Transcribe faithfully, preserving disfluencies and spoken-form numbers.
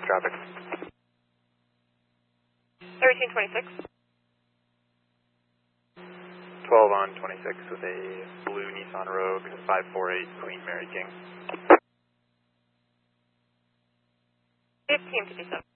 traffic. thirteen twenty-six. twelve on twenty-six with a blue Nissan Rogue, five four eight Queen Mary King. fifteen fifty-seven.